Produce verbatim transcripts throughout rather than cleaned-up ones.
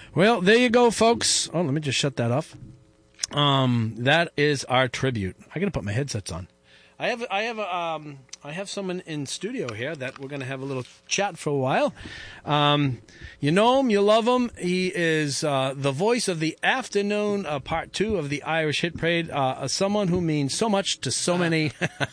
Well, there you go, folks. Oh, let me just shut that off. Um, that is our tribute. I got to put my headsets on. I have, I have, a, um, I have someone in studio here that we're going to have a little chat for a while. Um, you know him, you love him. He is uh, the voice of the afternoon, uh, part two of the Irish Hit Parade. Uh, someone who means so much to so many.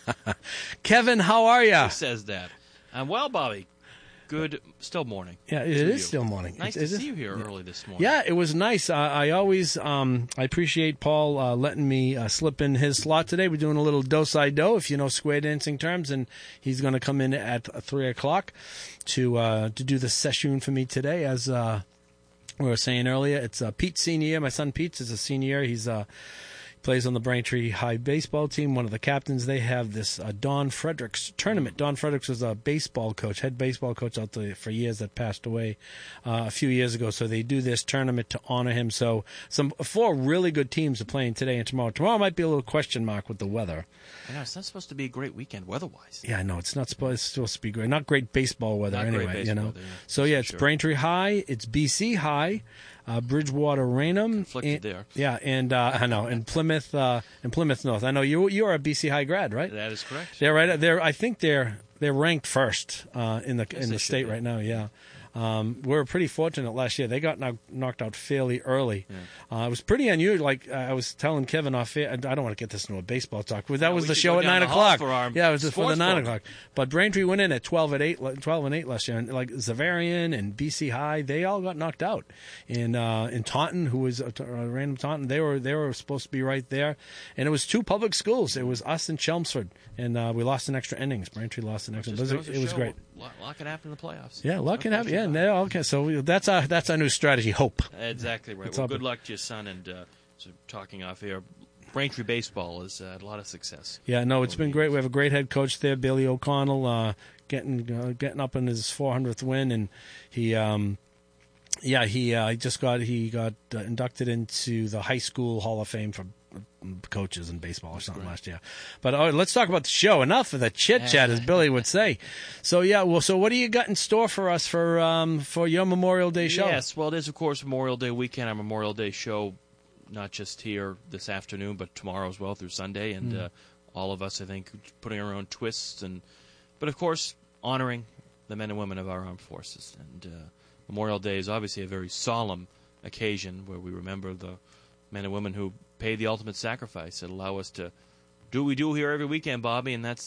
Kevin, how are you? Who says that? I'm well, Bobby. Good, still morning. Yeah, it is still morning. Nice it's, to it see is, you here yeah. early this morning. Yeah, it was nice. I, I always, um, I appreciate Paul uh, letting me uh, slip in his slot today. We're doing a little do-si-do, if you know square dancing terms, and he's going to come in at three o'clock to uh, to do the session for me today. As uh, we were saying earlier, it's uh, Pete's senior year. My son Pete is a senior. He's uh, plays on the Braintree High baseball team, one of the captains. They have this uh, Don Fredericks tournament. Don Fredericks was a baseball coach, head baseball coach out there for years that passed away uh, a few years ago. So they do this tournament to honor him. So some four really good teams are playing today and tomorrow. Tomorrow might be a little question mark with the weather. I know, it's not supposed to be a great weekend weather-wise. Yeah, I know. It's not supposed, it's supposed to be great. Not great baseball weather not anyway, great baseball you know. weather, yeah. So That's yeah, it's sure. Braintree High, it's B C High, uh, Bridgewater Raynham. Conflicted and, there. Yeah, and uh, I know, and Plymouth uh, and Plymouth North. I know you you are a B C High grad, right? That is correct. They're right. They're I think they're they're ranked first uh, in the Yes, in the they state should be. right now. Yeah. Um, we were pretty fortunate last year. They got knock, knocked out fairly early. Yeah. Uh, it was pretty unusual. Like uh, I was telling Kevin off air, I don't want to get this into a baseball talk, but that No, was we the should show go at down nine the hall o'clock. for our Yeah, it was for the sports nine program. o'clock. But Braintree went in at twelve at eight, twelve and eight last year, and like Zavarian and B C High, they all got knocked out. And uh, in Taunton, who was a, a random Taunton, they were they were supposed to be right there. And it was two public schools. It was us and Chelmsford, and uh, we lost an extra innings. Braintree lost an extra. It Just was, goes to it was show great. A lot, lot can happen in the playoffs. Yeah, luck can No happen. Yeah, question no, okay. So we, that's our that's our new strategy. Hope. about it. Exactly right. It's Well, up- good luck to your son, and uh, so talking off here, Braintree baseball has uh, had a lot of success. Yeah, no, it's over been the great. years. We have a great head coach there, Billy O'Connell, uh, getting uh, getting up in his four hundredth win, and he, um, yeah, he uh, he just got he got uh, inducted into the high school Hall of Fame for coaches in baseball or something last year. But uh, let's talk about the show. Enough of the chit chat, as Billy would say. So yeah, well, so what do you got in store for us for um, for your Memorial Day show? Yes, well, it is, of course, Memorial Day weekend. Our Memorial Day show, not just here this afternoon, but tomorrow as well through Sunday. And Mm. uh, all of us, I think, putting our own twists. and But, of course, honoring the men and women of our armed forces. And uh, Memorial Day is obviously a very solemn occasion where we remember the men and women who paid the ultimate sacrifice that allow us to do what we do here every weekend, Bobby, and that's